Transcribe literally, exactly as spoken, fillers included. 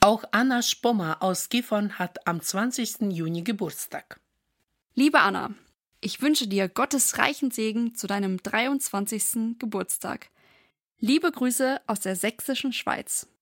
Auch Anna Spommer aus Gifhorn hat am zwanzigsten Juni Geburtstag. Liebe Anna, ich wünsche dir Gottes reichen Segen zu deinem dreiundzwanzigsten Geburtstag. Liebe Grüße aus der sächsischen Schweiz.